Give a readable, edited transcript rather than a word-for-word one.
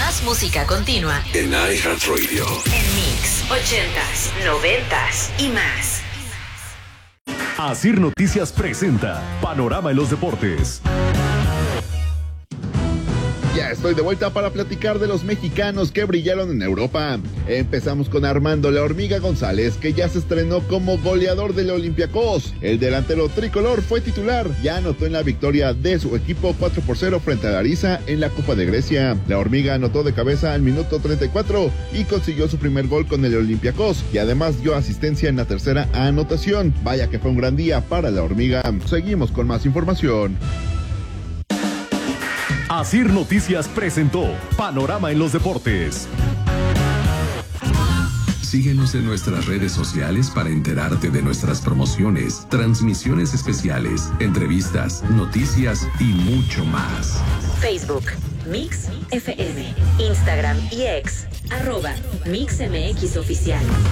Más música continua en iHeartRadio. En Mix 80s, 90s y más. Asir Noticias presenta Panorama en los Deportes. Ya estoy de vuelta para platicar de los mexicanos que brillaron en Europa. Empezamos con Armando La Hormiga González, que ya se estrenó como goleador del Olympiacos. El delantero tricolor fue titular, ya anotó en la victoria de su equipo 4-0 frente a Larissa en la Copa de Grecia. La Hormiga anotó de cabeza al minuto 34 y consiguió su primer gol con el Olympiacos, y además dio asistencia en la tercera anotación. Vaya que fue un gran día para La Hormiga. Seguimos con más información. Asir Noticias presentó Panorama en los Deportes. Síguenos en nuestras redes sociales para enterarte de nuestras promociones, transmisiones especiales, entrevistas, noticias y mucho más. Facebook, Mix FM, Instagram y X, @MixMX Oficial.